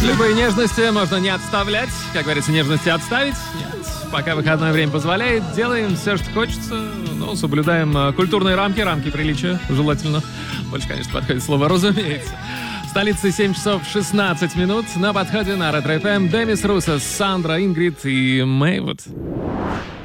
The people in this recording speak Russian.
Любые нежности можно не отставлять. Как говорится, нежности отставить. Нет. Пока выходное время позволяет, делаем все, что хочется, но соблюдаем культурные рамки приличия, желательно. Больше, конечно, подходит слово «разумеется». В столице 7 часов 16 минут. На подходе на Ретро FM Демис Руссос, Сандра, Ингрид и Мэйвуд.